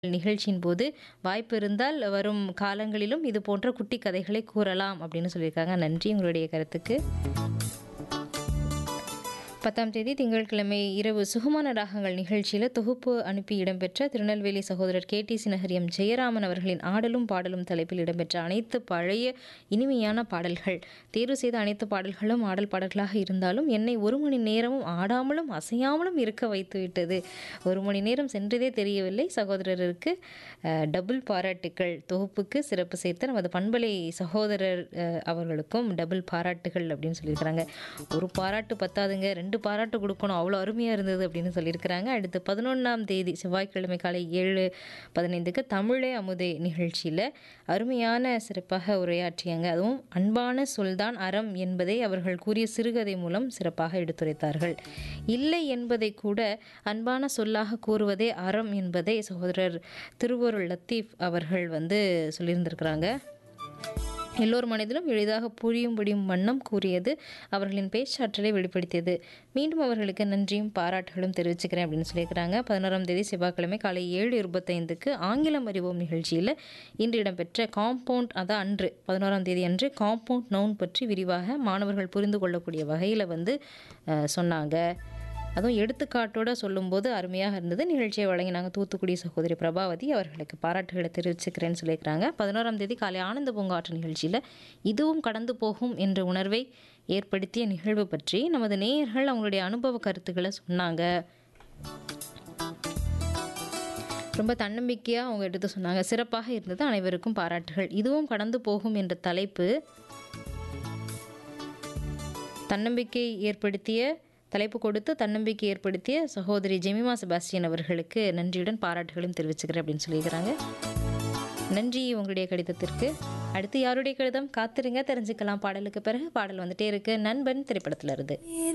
நிகழ்ச்சியின் போது வாய்ப்பு இருந்தால் வரும் காலங்களிலும் இது போன்ற குட்டி கதைகளை கூறலாம் அப்படின்னு சொல்லியிருக்காங்க. நன்றி உங்களுடைய கருத்துக்கு. 10ஆம் தேதி திங்கட்கிழமை இரவு சுகமான ராகங்கள் நிகழ்ச்சியில் தொகுப்பு அனுப்பி இடம்பெற்ற திருநெல்வேலி சகோதரர் கேடிசி நகர் எம் ஜெயராமன் அவர்களின் ஆடலும் பாடலும் தலைப்பில் இடம்பெற்ற அனைத்து பழைய இனிமையான பாடல்கள், தேர்வு செய்த அனைத்து பாடல்களும் ஆடல் பாடல்களாக இருந்தாலும் என்னை 1 மணி நேரமும் ஆடாமலும் அசையாமலும் இருக்க வைத்து விட்டது. 1 மணி நேரம் சென்றதே தெரியவில்லை. சகோதரருக்கு டபுள் பாராட்டுக்கள். தொகுப்புக்கு சிறப்பு சேர்த்த நமது பண்பலை சகோதரர் அவர்களுக்கும் டபுள் பாராட்டுகள் அப்படின்னு சொல்லியிருக்கிறாங்க. ஒரு பாராட்டு பத்தாதுங்க, 2 பாராட்டு கொடுக்கணும், அவ்வளோ அருமையாக இருந்தது அப்படின்னு சொல்லியிருக்கிறாங்க. அடுத்து 11ஆம் தேதி செவ்வாய்க்கிழமை காலை 7:15க்கு தமிழே அமுதே நிகழ்ச்சியில் அருமையான சிறப்பாக உரையாற்றியாங்க. அதுவும் அன்பான சொல்தான் அறம் என்பதை அவர்கள் கூறிய சிறுகதை மூலம் சிறப்பாக எடுத்துரைத்தார்கள். இல்லை என்பதை கூட அன்பான சொல்லாக கூறுவதே அறம் என்பதை சகோதரர் திருவருள் லத்தீப் அவர்கள் சொல்லியிருந்திருக்கிறாங்க. எல்லோர் மனதிலும் எளிதாக புரியும்படியும் வண்ணம் கூறியது அவர்களின் பேச்சாற்றலை வெளிப்படுத்தியது. மீண்டும் அவர்களுக்கு நன்றியும் பாராட்டுகளும் தெரிவிச்சுக்கிறேன் அப்படின்னு சொல்லியிருக்கிறாங்க. 11ஆம் தேதி செவ்வாய்க்கிழமை காலை 7:25க்கு ஆங்கிலம் அறிவோம் நிகழ்ச்சியில் இன்று இடம்பெற்ற காம்பவுண்ட், அதான் அன்று 11ஆம் தேதி அன்று காம்பவுண்ட் நவுன் பற்றி விரிவாக மாணவர்கள் புரிந்து கொள்ளக்கூடிய வகையில் சொன்னாங்க. அதுவும் எடுத்துக்காட்டோடு சொல்லும்போது அருமையாக இருந்தது. நிகழ்ச்சியை வழங்கினாங்க தூத்துக்குடி சகோதரி பிரபாவதி. அவர்களுக்கு பாராட்டுகளை தெரிவிச்சுக்கிறேன்னு சொல்லியிருக்கிறாங்க. 11ஆம் தேதி காலை ஆனந்த பூங்காற்று நிகழ்ச்சியில் இதுவும் கடந்து போகும் என்ற உணர்வை ஏற்படுத்திய நிகழ்வு பற்றி நமது நேயர்கள் அவங்களுடைய அனுபவ கருத்துக்களை சொன்னாங்க. ரொம்ப தன்னம்பிக்கையாக அவங்க எடுத்து சொன்னாங்க. சிறப்பாக இருந்தது, அனைவருக்கும் பாராட்டுகள். இதுவும் கடந்து போகும் என்ற தலைப்பு தலைப்பு கொடுத்து தன்னம்பிக்கை ஏற்படுத்திய சகோதரி ஜெமிமா செபாஸ்டியன் அவர்களுக்கு நன்றியுடன் பாராட்டுகளையும் தெரிவிச்சுக்கிறேன் அப்படின்னு சொல்லியிருக்கிறாங்க. நன்றி உங்களுடைய கடிதத்திற்கு. அடுத்து யாருடைய கடிதம்? காத்திருங்க, தெரிஞ்சுக்கலாம். பாடலுக்கு பிறகு பாடல் வந்துட்டே இருக்கு. நண்பன் திரைப்படத்தில் இருந்து